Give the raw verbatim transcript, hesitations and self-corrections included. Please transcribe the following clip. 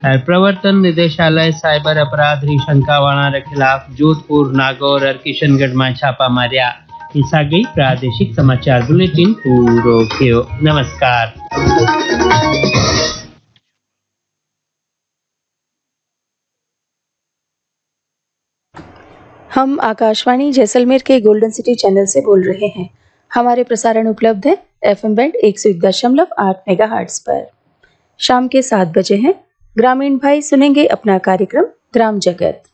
और प्रवर्तन निदेशालय साइबर अपराध री शंकावाणा खिलाफ जोधपुर, नागौर और किशनगढ़ में छापा मार्या। इस आ गई प्रादेशिक समाचार बुलेटिन पूरो थयो। नमस्कार। हम आकाशवाणी जैसलमेर के गोल्डन सिटी चैनल से बोल रहे हैं। हमारे प्रसारण उपलब्ध है एफएम बैंड एक सौ एक दशमलव आठ मेगाहर्ट्ज पर। शाम के सात बजे हैं। ग्रामीण भाई सुनेंगे अपना कार्यक्रम ग्राम जगत।